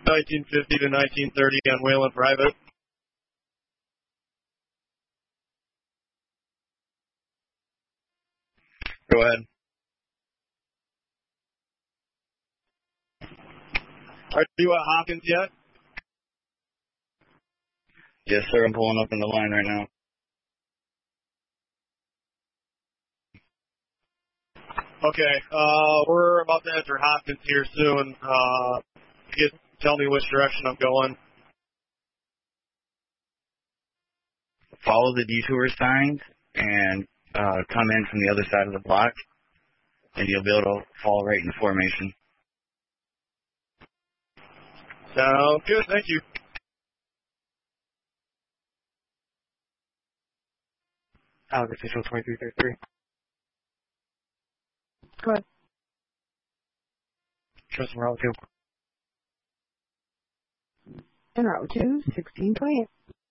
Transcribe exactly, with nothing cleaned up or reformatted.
nineteen fifty to nineteen thirty on Whalen Private. Go ahead. Are you at Hopkins yet? Yes, sir. I'm pulling up in the line right now. Okay. Uh, we're about to enter Hopkins here soon. Uh, you can tell me which direction I'm going. Follow the detour signs and uh, come in from the other side of the block, and you'll be able to fall right in formation. Sounds good. Thank you. Alex official twenty-three thirty-three. Go ahead. Trust route two. And route two, sixteen twenty-eight.